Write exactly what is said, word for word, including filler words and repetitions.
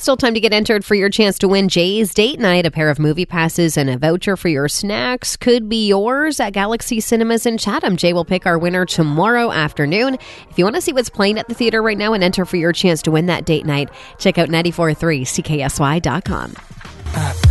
Still time to get entered for your chance to win Jay's Date Night. A pair of movie passes and a voucher for your snacks could be yours at Galaxy Cinemas in Chatham. Jay will pick our winner tomorrow afternoon. If you want to see what's playing at the theater right now and enter for your chance to win that date night, check out nine four three C K S Y dot com.